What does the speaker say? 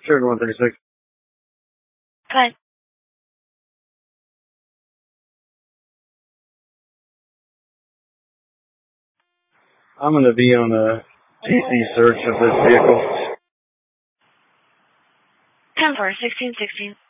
Sure, 136. Fine. I'm going to be on a search of this vehicle. 10-4, 1616.